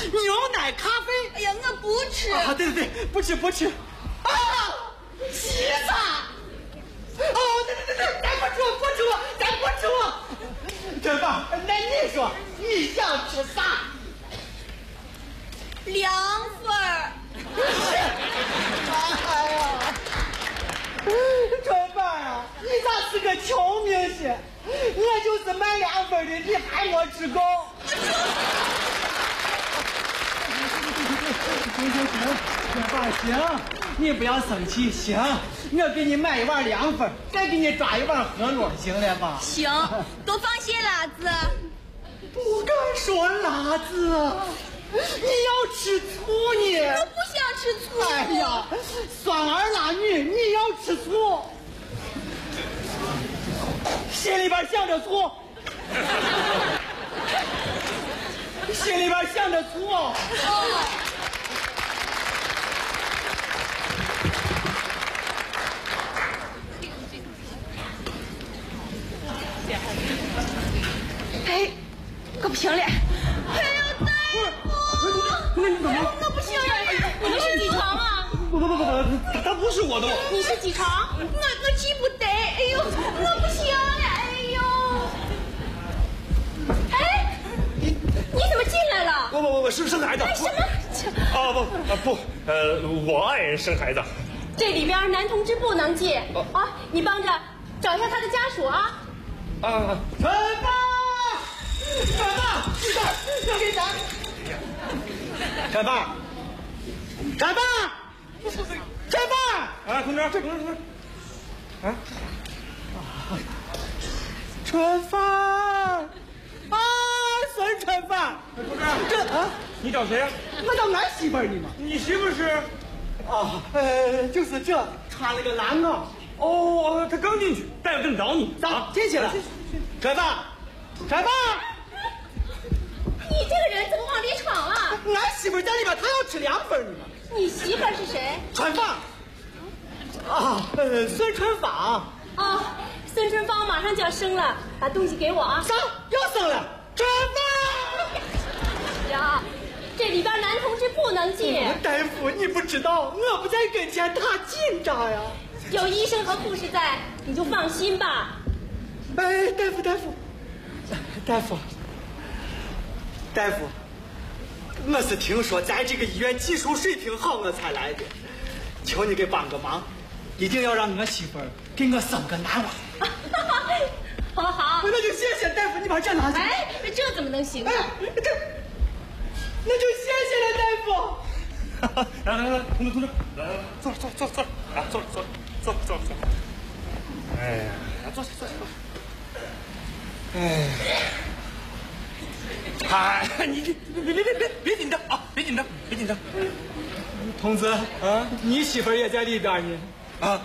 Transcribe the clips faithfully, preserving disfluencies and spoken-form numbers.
牛奶咖啡。 哎呀，我不吃。 啊，对对对，不吃不吃。啊，西餐。哦，对对对对，咱不吃不吃，咱不吃。真棒，那你说你想吃啥？ 凉粉儿。 哎呀，真棒啊！你咋是个穷明星？我就是卖凉粉的，你还没吃够。行行行，真棒，行，你不要生气，行，我给你买一碗凉粉，再给你抓一碗河螺，行了吧？ 行，多放些辣子。 不敢说辣子。你要吃醋呢？ 我不想吃醋。 哎呀，酸儿辣女，你要吃醋，心里边想着醋，心里边想着醋。哦。 哎，可不行了！哎呀， 那你怎么？ 我不行了！你是几床啊？ 不不不不不，他不是我的。 你是几床？我我记不得。哎呦，我不行了！哎呦！哎，你你怎么进来了？ 我我我我生生孩子。 什么？ 啊不啊不，呃，我爱人生孩子。 这里边男同志不能进啊！你帮着找一下他的家属啊。 啊， 陈爸，陈爸，你这要给咱。陈爸，陈爸，陈爸， 啊，同志，这同志，同志，啊， 陈范，啊，孙陈范， 同志， 这啊， 你找谁呀？ 我找俺媳妇儿呢嘛。 你媳妇是？ 啊，呃，就是这，穿了个蓝袄。 哦，他刚进去，待会正找你。 咋进去了？陈范，陈范。 你这个人怎么往里闯啊？ 俺媳妇在里边，她要吃凉粉呢嘛。 你媳妇是谁？ 春芳。啊，呃，孙春芳。 哦，孙春芳马上就要生了，把东西给我啊！ 生，要生了。春芳。 呀，这里边男同志不能进。 大夫，你不知道，我不在跟前，他紧张呀。 有医生和护士在，你就放心吧。 哎，大夫，大夫，大夫。大夫，我是听说咱这个医院技术水平好，我才来的。求你给帮个忙，一定要让我媳妇儿给我生个男娃。 好好， 那就谢谢大夫，你把这拿去。 哎，这怎么能行啊？ 哎，这，那就谢谢了，大夫。 来来来，同志同志，来来来，坐坐坐坐，啊，坐坐坐坐坐。哎呀，坐坐坐坐。哎。哎，你别别别别别别紧张啊！别紧张，别紧张。 同志啊，你媳妇儿也在里边呢。 啊，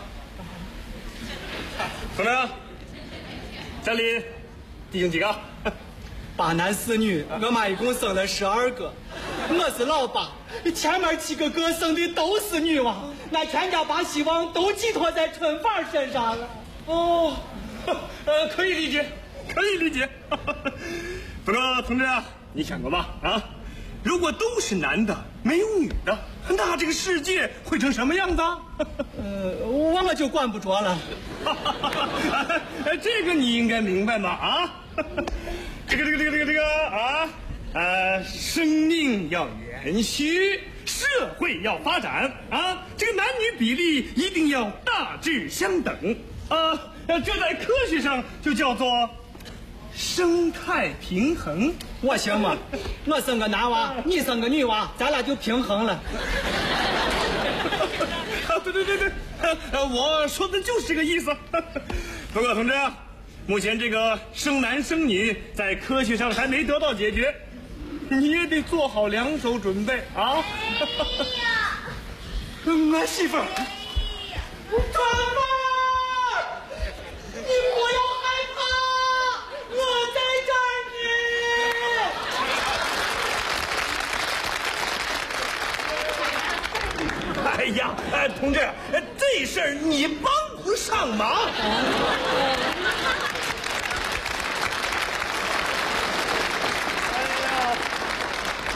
同志，家里弟兄几个？ 八男四女，我妈一共生了十二个，我是老八，前面七个个生的都是女娃，俺全家把希望都寄托在春芳身上了。 哦，呃，可以理解，可以理解。不过，同志啊，你想过吧？啊，如果都是男的，没有女的，那这个世界会成什么样子？ 呃，我我就管不着了。 这个你应该明白嘛？啊，这个这个这个这个这个啊，呃，生命要延续，社会要发展啊，这个男女比例一定要大致相等啊，这在科学上就叫做生态平衡。 我行吗？我生个男娃，你生个女娃，咱俩就平衡了。 对对对对，呃，我说的就是这个意思。不过，同志，目前这个生男生女在科学上还没得到解决，你也得做好两手准备啊。 哎呀， 俺媳妇儿，春芳，你不要害怕，我在这儿呢。哎呀，呃，同志，这事儿你帮不上忙。